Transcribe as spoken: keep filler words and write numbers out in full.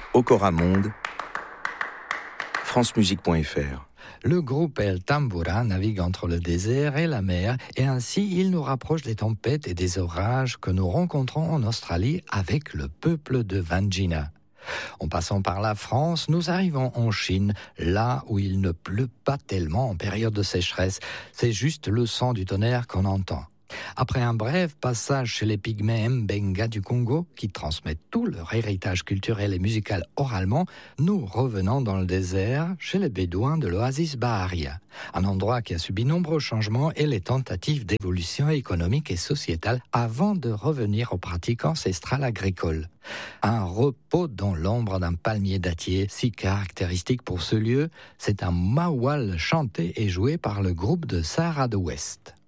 Okora Monde, francemusique point f r. Le groupe El Tambura navigue entre le désert et la mer et ainsi il nous rapproche des tempêtes et des orages que nous rencontrons en Australie avec le peuple de Wandjina. En passant par la France, nous arrivons en Chine, là où il ne pleut pas tellement en période de sécheresse. C'est juste le son du tonnerre qu'on entend. Après un bref passage chez les pygmées Mbenga du Congo, qui transmettent tout leur héritage culturel et musical oralement, nous revenons dans le désert chez les Bédouins de l'oasis Baharia, un endroit qui a subi nombreux changements et les tentatives d'évolution économique et sociétale avant de revenir aux pratiques ancestrales agricoles. Un repos dans l'ombre d'un palmier dattier, si caractéristique pour ce lieu, c'est un mawal chanté et joué par le groupe de Sahara de West.